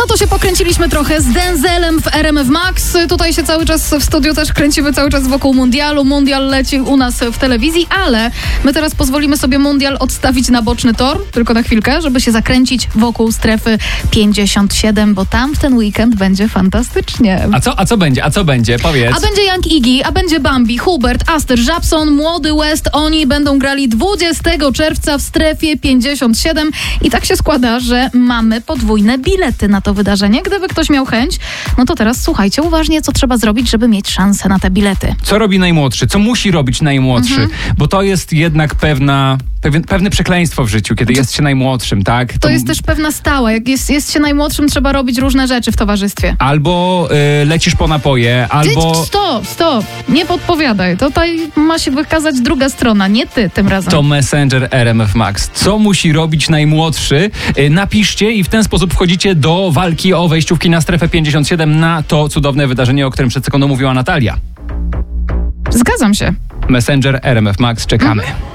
No to się pokręciliśmy trochę z Denzelem w RMF Max. Tutaj się cały czas w studiu też kręcimy cały czas wokół mundialu. Mundial leci u nas w telewizji, ale my teraz pozwolimy sobie mundial odstawić na boczny tor, tylko na chwilkę, żeby się zakręcić wokół strefy 57, bo tam w ten weekend będzie fantastycznie. A co będzie? Powiedz. A będzie Young Iggy, a będzie Bambi, Hubert, Aster, Żabson, Młody West. Oni będą grali 20 czerwca w strefie 57 i tak się składa, że mamy podwójne bilety na to wydarzenie. Gdyby ktoś miał chęć, no to teraz słuchajcie uważnie, co trzeba zrobić, żeby mieć szansę na te bilety. Co robi najmłodszy? Co musi robić najmłodszy? Bo to jest jednak pewne przekleństwo w życiu, kiedy jest się najmłodszym, tak? To jest też pewna stała. Jak jest się najmłodszym, trzeba robić różne rzeczy w towarzystwie. Albo lecisz po napoje, albo... Stop! Nie podpowiadaj. Tutaj ma się wykazać druga strona, nie ty tym razem. To Messenger RMF Max. Co musi robić najmłodszy? Napiszcie i w ten sposób wchodzicie do walki o wejściówki na strefę 57 na to cudowne wydarzenie, o którym przed sekundą mówiła Natalia. Zgadzam się. Messenger RMF Max, czekamy.